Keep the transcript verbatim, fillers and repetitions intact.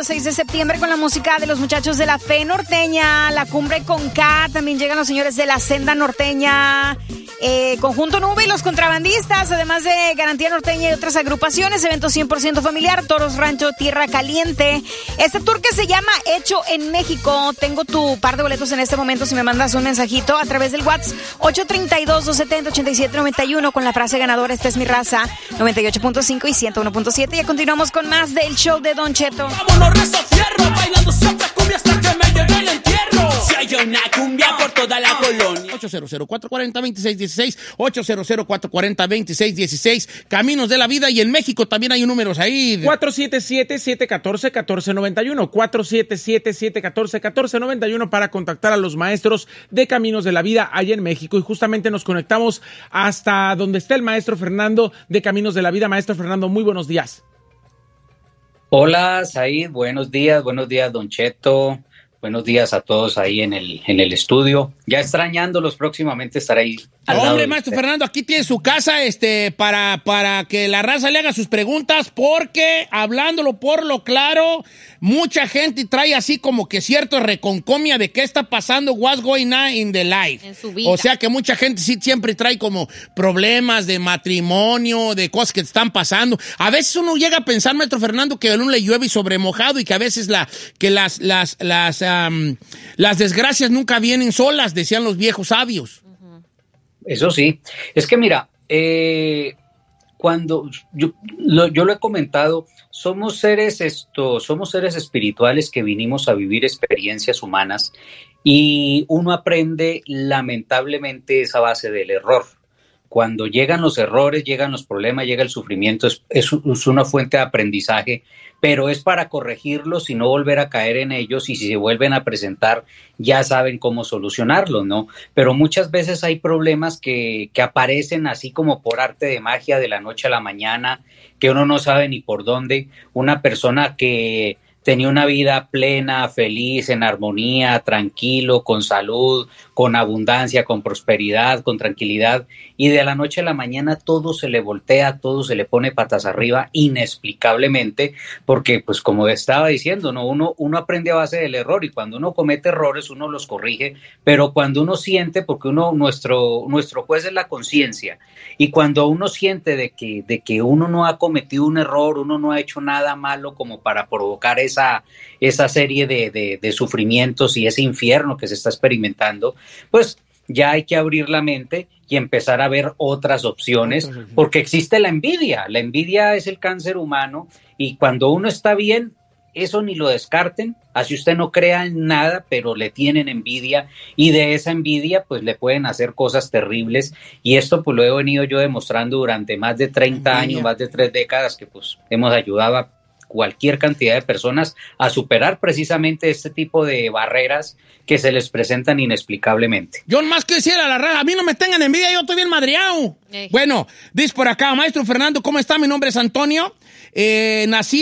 seis de septiembre con la música de los muchachos de la Fe Norteña, La Cumbre con K. También llegan los señores de la Senda Norteña, eh, Conjunto Nube y los Contrabandistas, además de Garantía Norteña y otras agrupaciones. Evento cien por ciento familiar, Toros Rancho Tierra Caliente. Este tour que se llama Hecho en México. Tengo tu par de boletos en este momento si me mandas un mensajito a través del WhatsApp ocho tres dos, dos siete cero, ocho siete nueve uno con la frase ganadora Esta es mi raza, noventa y ocho punto cinco y ciento uno punto siete. Y continuamos con más del show de Don Cheto. Vámonos rezo fierro, bailando siempre cumbia hasta que me lleve el entierro. Si hay una cumbia por toda la colonia. ocho cero cero, cuatro cuatro cero, dos seis uno seis, ocho cero cero, cuatro cuatro cero, dos seis uno seis, Caminos de la Vida. Y en México también hay números ahí. cuatro siete siete, siete uno cuatro, uno cuatro nueve uno, cuatro siete siete, siete uno cuatro, uno cuatro nueve uno para contactar a los maestros de Caminos de la Vida allá en México. Y justamente nos conectamos hasta donde está el maestro Fernando de Caminos de la Vida. Maestro Fernando, muy buenos días. Hola, Said, buenos días, buenos días, Don Cheto, buenos días a todos ahí en el, en el estudio. Ya extrañándolos, próximamente estaré ahí. Al Hombre, lado maestro Fernando, aquí tiene su casa este, para, para que la raza le haga sus preguntas, porque hablándolo por lo claro, mucha gente trae así como que cierto reconcomia de qué está pasando, what's going on in the life. En su vida. O sea que mucha gente sí siempre trae como problemas de matrimonio, de cosas que están pasando. A veces uno llega a pensar, maestro Fernando, que a uno le llueve y sobre mojado y que a veces la, que las, las, las, um, las desgracias nunca vienen solas, decían los viejos sabios. Eso sí, es que mira, eh, cuando yo lo, yo lo he comentado, somos seres esto, somos seres espirituales que vinimos a vivir experiencias humanas y uno aprende lamentablemente esa base del error. Cuando llegan los errores, llegan los problemas, llega el sufrimiento, es, es, es una fuente de aprendizaje, pero es para corregirlos y no volver a caer en ellos, y si se vuelven a presentar ya saben cómo solucionarlos, ¿no? Pero muchas veces hay problemas que, que aparecen así como por arte de magia de la noche a la mañana, que uno no sabe ni por dónde. Una persona que tenía una vida plena, feliz, en armonía, tranquilo, con salud, con abundancia, con prosperidad, con tranquilidad, y de la noche a la mañana todo se le voltea, todo se le pone patas arriba inexplicablemente, porque pues como estaba diciendo, ¿no? uno, uno aprende a base del error, y cuando uno comete errores uno los corrige, pero cuando uno siente, porque uno nuestro, nuestro juez es la conciencia, y cuando uno siente de que, de que uno no ha cometido un error, uno no ha hecho nada malo como para provocar esa Esa, esa serie de, de, de sufrimientos y ese infierno que se está experimentando, pues ya hay que abrir la mente y empezar a ver otras opciones, porque existe la envidia. La envidia es el cáncer humano, y cuando uno está bien, eso ni lo descarten, así usted no crea en nada, pero le tienen envidia, y de esa envidia pues le pueden hacer cosas terribles, y esto pues lo he venido yo demostrando durante más de treinta envidia. años, más de tres décadas, que pues hemos ayudado a cualquier cantidad de personas a superar precisamente este tipo de barreras que se les presentan inexplicablemente. Yo más quisiera la raza, a mí no me tengan envidia, yo estoy bien madreado. Eh. Bueno, dice por acá, maestro Fernando, ¿cómo está? Mi nombre es Antonio, eh, nací